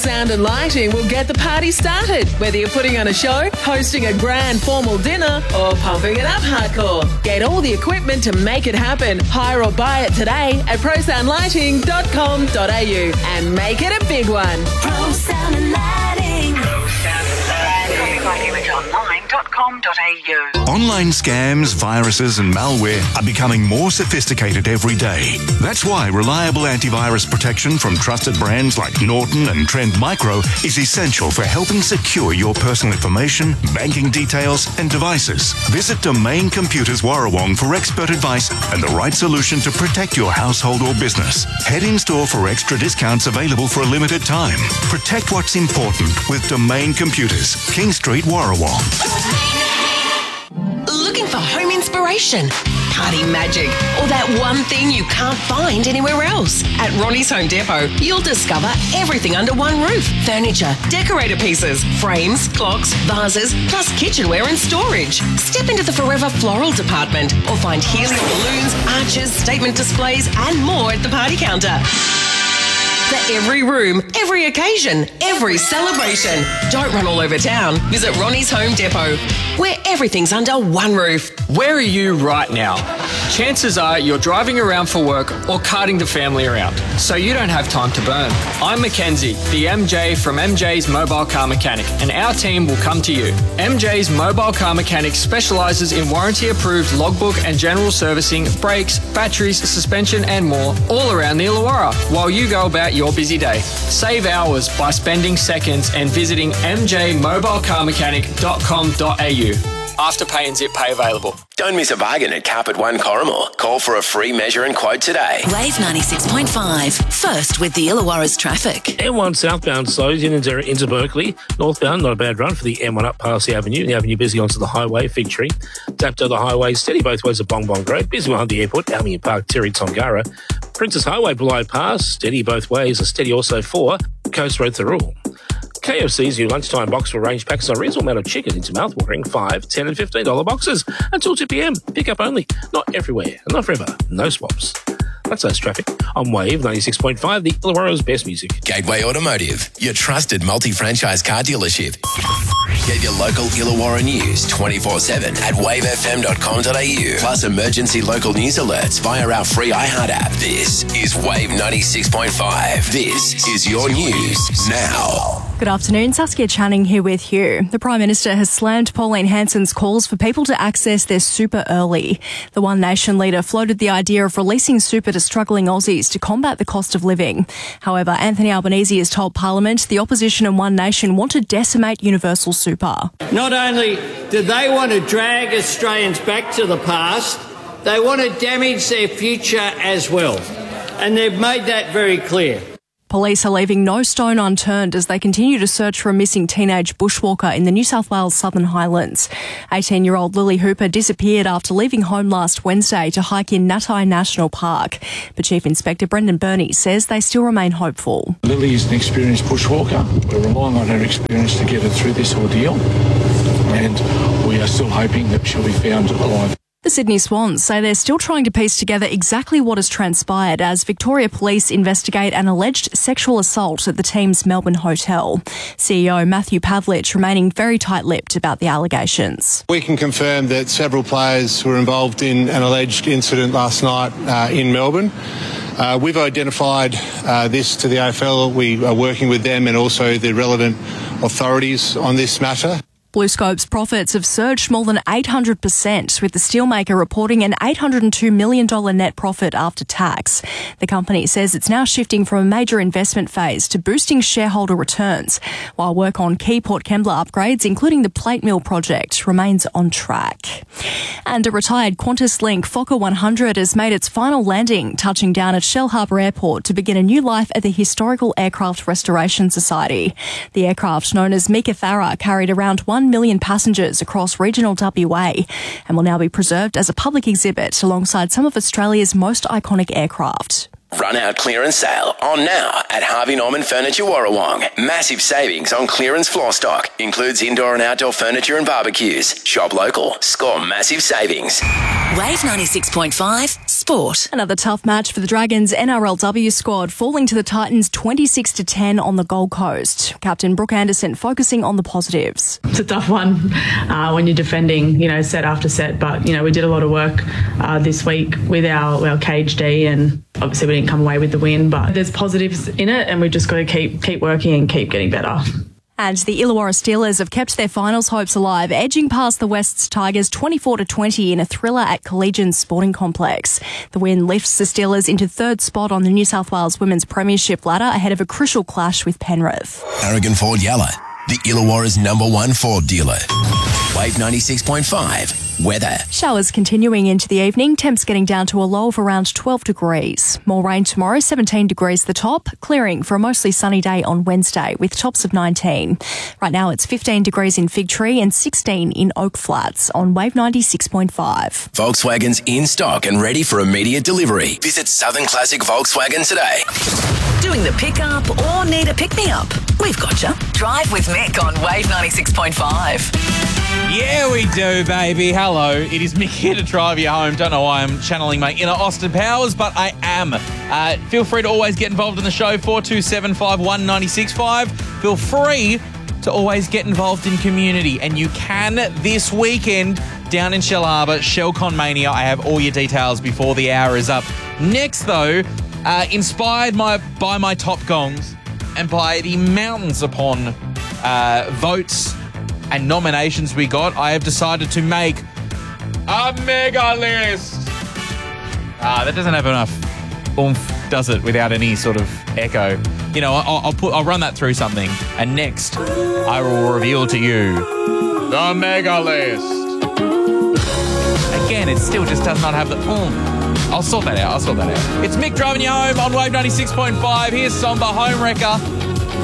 Sound and lighting will get the party started, whether you're putting on a show, hosting a grand formal dinner, or pumping it up hardcore. Get all the equipment to make it happen. Hire or buy it today at prosoundlighting.com.au and make it a big one. Pro Sound and Lighting. CopyrightImageOnline.com.au. Online scams, viruses and malware are becoming more sophisticated every day. That's why reliable antivirus protection from trusted brands like Norton and Trend Micro is essential for helping secure your personal information, banking details and devices. Visit Domain Computers Warrawong for expert advice and the right solution to protect your household or business. Head in store for extra discounts available for a limited time. Protect what's important with Domain Computers, King Street, Warrawong. Looking for home inspiration, party magic, or that one thing you can't find anywhere else? At Ronnie's Home Depot, you'll discover everything under one roof. Furniture, decorator pieces, frames, clocks, vases, plus kitchenware and storage. Step into the Forever Floral department or find helium balloons, arches, statement displays and more at the party counter. For every room, every occasion, every celebration. Don't run all over town. Visit Ronnie's Home Depot, where everything's under one roof. Where are you right now? Chances are you're driving around for work or carting the family around, so you don't have time to burn. I'm Mackenzie, the MJ from MJ's Mobile Car Mechanic, and our team will come to you. MJ's Mobile Car Mechanic specialises in warranty-approved logbook and general servicing, brakes, batteries, suspension and more, all around the Illawarra, while you go about your busy day. Save hours by spending seconds and visiting mjmobilecarmechanic.com.au. Afterpay and Zip Pay available. Don't miss a bargain at Carpet One Corrimal. Call for a free measure and quote today. Wave 96.5. First with the Illawarra's traffic. M1 southbound slows into Berkeley. Northbound, not a bad run for the M1 up past the avenue. The avenue busy onto the highway, Fig Tree. Dapto the highway, steady both ways at Bong Bong Grove. Busy behind the airport, Albion Park, Terry Tongara. Princess Highway, Bligh Pass, steady both ways. A steady also for Coast Road Thirroul. KFC's new lunchtime box for range packs on reasonable amount of chicken into mouthwatering $5, $10 and $15 boxes until 2 p.m. Pick up only. Not everywhere. Not forever. No swaps. That's us traffic. On Wave 96.5, the Illawarra's best music. Gateway Automotive, your trusted multi-franchise car dealership. Get your local Illawarra news 24/7 at wavefm.com.au. Plus emergency local news alerts via our free iHeart app. This is Wave 96.5. This is your news now. Good afternoon, Saskia Channing here with you. The Prime Minister has slammed Pauline Hanson's calls for people to access their super early. The One Nation leader floated the idea of releasing super to struggling Aussies to combat the cost of living. However, Anthony Albanese has told Parliament the opposition and One Nation want to decimate universal super. Not only do they want to drag Australians back to the past, they want to damage their future as well. And they've made that very clear. Police are leaving no stone unturned as they continue to search for a missing teenage bushwalker in the New South Wales Southern Highlands. 18-year-old Lily Hooper disappeared after leaving home last Wednesday to hike in Natai National Park. But Chief Inspector Brendan Burney says they still remain hopeful. Lily is an experienced bushwalker. We're relying on her experience to get her through this ordeal, and we are still hoping that she'll be found alive. The Sydney Swans say they're still trying to piece together exactly what has transpired as Victoria Police investigate an alleged sexual assault at the team's Melbourne hotel. CEO Matthew Pavlich remaining very tight-lipped about the allegations. We can confirm that several players were involved in an alleged incident last night in Melbourne. We've identified this to the AFL. We are working with them and also the relevant authorities on this matter. BlueScope's profits have surged more than 800%, with the steelmaker reporting an $802 million net profit after tax. The company says it's now shifting from a major investment phase to boosting shareholder returns, while work on key Port Kembla upgrades, including the plate mill project, remains on track. And a retired QantasLink Fokker 100 has made its final landing, touching down at Shell Harbour Airport to begin a new life at the Historical Aircraft Restoration Society. The aircraft, known as Meekatharra, carried around 1 million passengers across regional WA and will now be preserved as a public exhibit alongside some of Australia's most iconic aircraft. Run out clearance sale on now at Harvey Norman Furniture Warrawong. Massive savings on clearance floor stock. Includes indoor and outdoor furniture and barbecues. Shop local. Score massive savings. Wave 96.5 Sport. Another tough match for the Dragons NRLW squad, falling to the Titans 26-10 on the Gold Coast. Captain Brooke Anderson focusing on the positives. It's a tough one when you're defending, set after set, but, we did a lot of work this week with our cage D, and obviously we didn't come away with the win, but there's positives in it, and we've just got to keep working and keep getting better. And the Illawarra Steelers have kept their finals hopes alive, edging past the West's Tigers 24-20 in a thriller at Collegian Sporting Complex. The win lifts the Steelers into third spot on the New South Wales Women's Premiership ladder ahead of a crucial clash with Penrith. Aragon Ford Yalla, the Illawarra's #1 Ford dealer. Wave 96.5 weather. Showers continuing into the evening, temps getting down to a low of around 12 degrees. More rain tomorrow, 17 degrees the top, clearing for a mostly sunny day on Wednesday with tops of 19. Right now it's 15 degrees in Fig Tree and 16 in Oak Flats on Wave 96.5. Volkswagen's in stock and ready for immediate delivery. Visit Southern Classic Volkswagen today. Doing the pickup or need a pick-me-up? We've got you. Drive with Mick on Wave 96.5. Yeah, we do, baby. Hello. It is Mick here to drive you home. Don't know why I'm channeling my inner Austin Powers, but I am. Feel free to always get involved in the show, 427 51 965. Feel free to always get involved in community, and you can this weekend down in Shell Harbour, Shellcon Mania. I have all your details before the hour is up. Next, though, inspired by my top gongs and by the mountains upon votes and nominations we got, I have decided to make a mega list. That doesn't have enough oomph, does it, without any sort of echo? I'll run that through something, and next I will reveal to you the mega list. Again, it still just does not have the oomph. I'll sort that out. It's Mick driving you home on Wave 96.5. Here's Somber Home Wrecker.